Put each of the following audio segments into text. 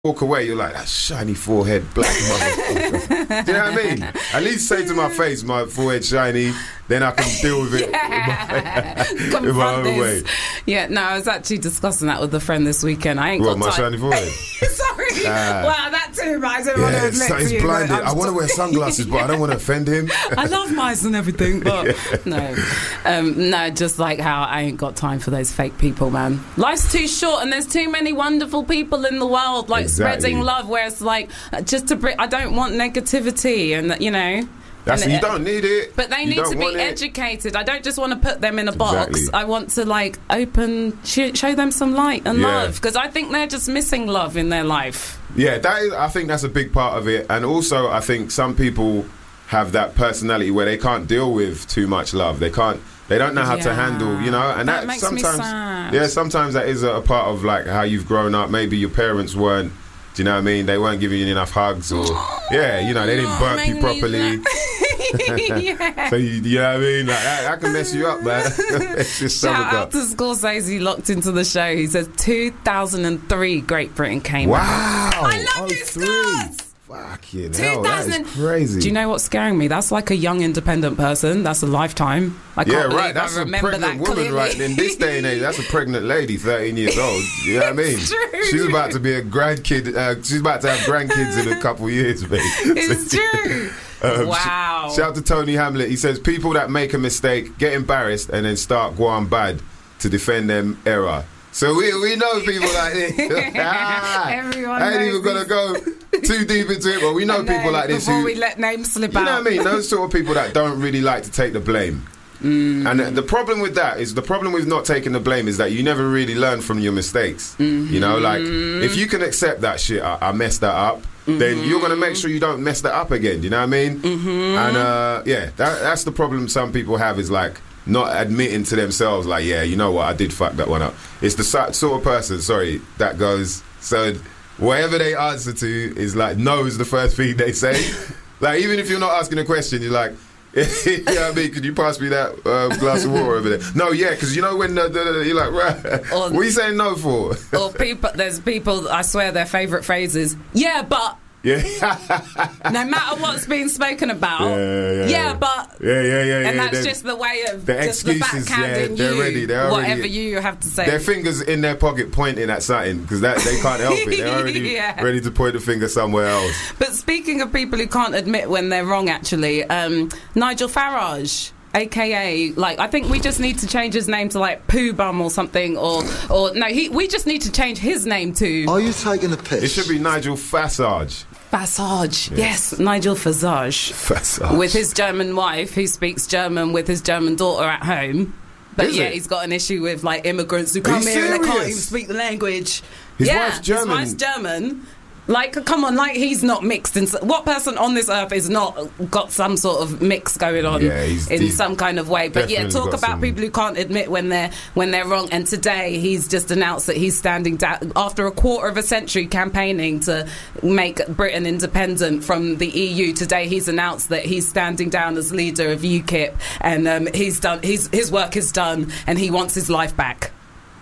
walk away, you're like, that shiny forehead, black motherfucker. Do you know what I mean? At least say to my face, my forehead shiny, then I can deal with it in my own way. Yeah, no, I was actually discussing that with a friend this weekend. I ain't got my time. shiny forehead? Sorry. Well, that too, but I don't want to admit to you. It's blinded. I want to wear sunglasses, but I don't want to offend him. I love mice and everything, but no, just like how I ain't got time for those fake people, man. Life's too short, and there's too many wonderful people in the world, like spreading love. Where it's like, just to bring, I don't want negativity, and you know. You don't need it. But they need to be educated. I don't just want to put them in a box. I want to like show them some light and love, because I think they're just missing love in their life. Yeah, I think that's a big part of it. And also I think some people have that personality where they can't deal with too much love. They don't know how to handle, you know, and that makes sometimes me sad. Yeah, sometimes that is a part of like how you've grown up. Maybe your parents weren't, do you know what I mean? They weren't giving you enough hugs, or they didn't burp you properly. So you know what I mean? Like that can mess you up, man. Shout out to Scorsese, locked into the show. He says 2003 Great Britain came out. Wow, I love you, Scores. Fucking hell, that is crazy. Do you know what's scaring me? That's like a young independent person. That's a lifetime. I can't believe that's I a remember pregnant that woman, clearly. right? In this day and age, that's a pregnant lady, 13 years old. You know what I mean? True. She's about to be a grandkid. She's about to have grandkids in a couple of years, mate. It's true. Wow. Shout out to Tony Hamlet. He says, people that make a mistake get embarrassed and then start going bad to defend them error. So we know people like this. Everyone I ain't even going to go too deep into it, but we know people like this before we let names slip out. You know what I mean? Those sort of people that don't really like to take the blame. And the problem with that is, the problem with not taking the blame is that you never really learn from your mistakes. You know, like if you can accept that shit, I messed that up, then you're going to make sure you don't mess that up again. You know what I mean? And that's the problem some people have, is like not admitting to themselves, like, yeah, you know what, I did fuck that one up. It's the sort of person, that goes, so whatever they answer to is like, no is the first thing they say. Like, even if you're not asking a question, you're like, you know what I mean, could you pass me that glass of water over there? No, yeah, because you know when you're like, right, what are you saying no for? Or there's people, I swear their favourite phrase is, yeah, but. Yeah. No matter what's being spoken about. Yeah, but. Yeah. And that's just the way of the just the excuses. backhanding They're ready. They're whatever you have to say. Their fingers in their pocket pointing at something, because they can't help it. They're already ready to point the finger somewhere else. But speaking of people who can't admit when they're wrong, actually, Nigel Farage. AKA, like, I think we just need to change his name to like Pooh Bum or something, or no, we just need to change his name to. Are you taking a piss? It should be Nigel Farage. Yes, Nigel Farage. With his German wife, who speaks German with his German daughter at home. But he's got an issue with like immigrants who come here and they can't even speak the language. His wife's German. His wife's German. Like, come on, like, he's not mixed. What person on this earth is not got some sort of mix going on in some kind of way? But yeah, talk about people who can't admit when they're wrong. And today he's just announced that he's standing down after a quarter of a century campaigning to make Britain independent from the EU. Today he's announced that he's standing down as leader of UKIP, and his work is done, and he wants his life back.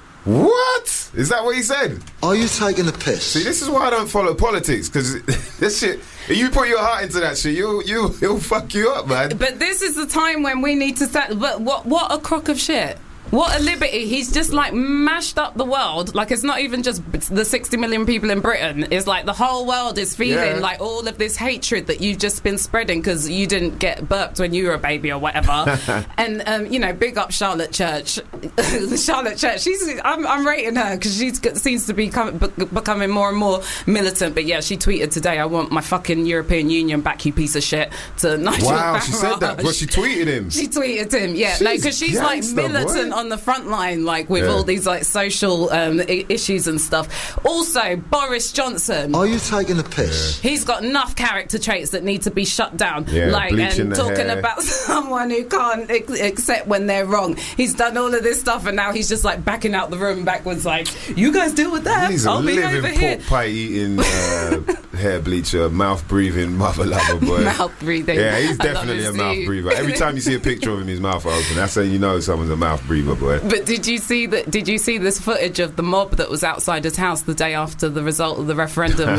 What? Is that what he said? Are you taking a piss? See, this is why I don't follow politics, because this shit, if you put your heart into that shit, it'll fuck you up, man. But this is the time when we need to start. But what a crock of shit. What a liberty. He's just like mashed up the world. Like, it's not even just the 60 million people in Britain. It's like the whole world is feeling like all of this hatred that you've just been spreading because you didn't get burped when you were a baby or whatever. And big up Charlotte Church. Charlotte Church, I'm rating her because she seems to be becoming more and more militant. But yeah, she tweeted today, I want my fucking European Union back, you piece of shit, to Nigel Farage. She said that, but she tweeted him. She tweeted him, because she's like militant on the front line, like with all these like social issues and stuff. Also, Boris Johnson. Are you taking a piss? He's got enough character traits that need to be shut down. And talking about someone who can't accept when they're wrong. He's done all of this stuff, and now he's just like backing out the room backwards, like, you guys deal with that. He's I'll be over living here. pork pie eating hair bleacher, mouth breathing, mother lover boy. Mouth breathing. Yeah, he's I love definitely a his mouth suit. breather. Every time you see a picture of him, his mouth open. That's how you know someone's a mouth breather, boy. But did you see that? Did you see this footage of the mob that was outside his house the day after the result of the referendum